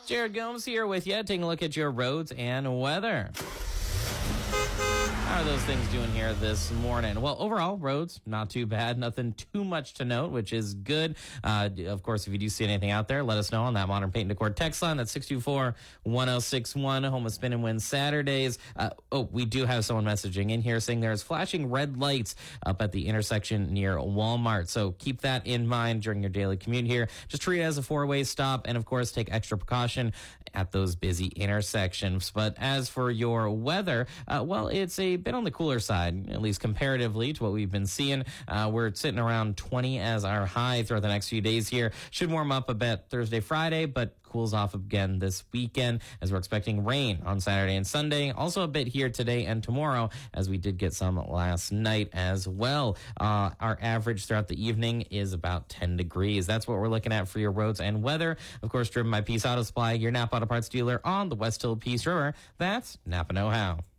Jared Gomes here with you, taking a look at your roads and weather. How are those things doing here this morning? Well, overall, roads, not too bad. Nothing too much to note, which is good. Of course, if you do see anything out there, let us know on that Modern Paint and Decor text line. That's 624-1061, home of Spin and Win Saturdays. We do have someone messaging in here saying there's flashing red lights up at the intersection near Walmart. So keep that in mind during your daily commute here. Just treat it as a four-way stop, and of course, take extra precaution at those busy intersections. But as for your weather, it's a bit on the cooler side, at least comparatively to what we've been seeing. We're sitting around 20 as our high throughout the next few days here. Should warm up a bit Thursday, Friday, but cools off again this weekend as we're expecting rain on Saturday and Sunday. Also a bit here today and tomorrow, as we did get some last night as well. Our average throughout the evening is about 10 degrees. That's what we're looking at for your roads and weather. Of course, driven by Peace Auto Supply, your Napa Auto Parts dealer on the West Hill Peace River. That's Napa Know How.